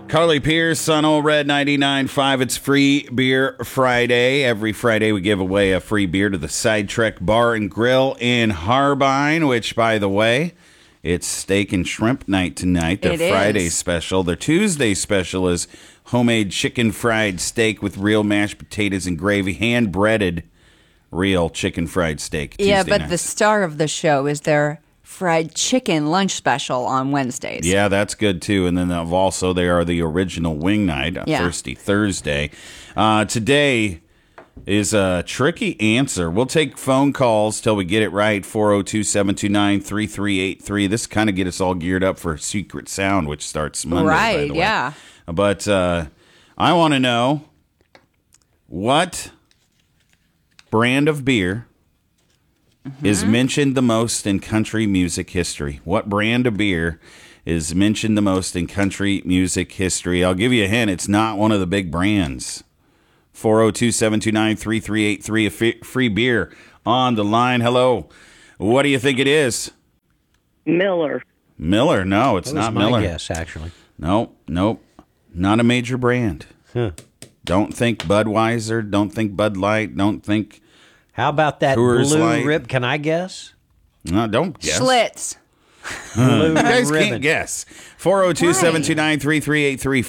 Carly Pierce on Old Red 99.5. It's Free Beer Friday. Every Friday we give away a free beer to the Sidetrack Bar and Grill in Harbine, which, by the way, it's steak and shrimp night tonight. Their Friday special. Their Tuesday special is homemade chicken fried steak with real mashed potatoes and gravy, hand-breaded real chicken fried steak. Yeah, Tuesday but night. the star of the show is their fried chicken lunch special on Wednesdays. Yeah, that's good too. And then also they are the original wing night, Yeah. Thirsty Thursday. Today is a tricky answer. We'll take phone calls till we get it right. 402-729-3383. This kind of get us all geared up for Secret Sound, which starts Monday. by Right, the way. yeah. But I want to know what brand of beer is mentioned the most in country music history. What brand of beer is mentioned the most in country music history? I'll give you a hint. It's not one of the big brands. 402-729-3383. A free beer on the line. Hello. What do you think it is? Miller. Miller. No, it's not That was Miller. my guess, actually. Nope. Not a major brand. Huh. Don't think Budweiser. Don't think Bud Light. Don't think... How about that Coors blue Light. rib? Can I guess? No, don't guess. Schlitz. Blue You guys ribbon. can't guess. 402-729-3383.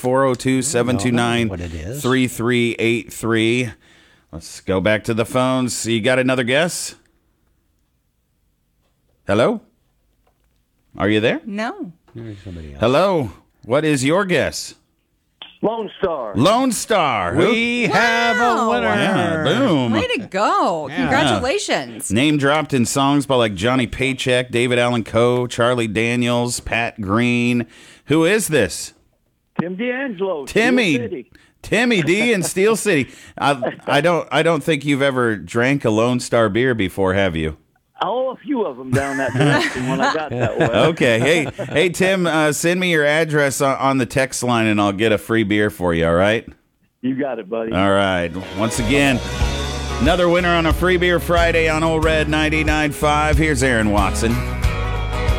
402-729-3383. Let's go back to the phones. You got another guess? Hello? Are you there? No. There's somebody else. Hello? What is your guess? Lone Star. Lone Star. We have a winner. Yeah, boom. Way to go. Yeah. Congratulations. Name dropped in songs by like Johnny Paycheck, David Allen Coe, Charlie Daniels, Pat Green. Who is this? Tim D'Angelo. Timmy. Steel City. Timmy D in Steel City. I don't think you've ever drank a Lone Star beer before, have you? Oh, a few of them down that direction when I got that way. Okay. Hey, Tim, send me your address on the text line, and I'll get a free beer for you, all right? You got it, buddy. All right. Once again, another winner on a Free Beer Friday on Old Red 99.5. Here's Aaron Watson.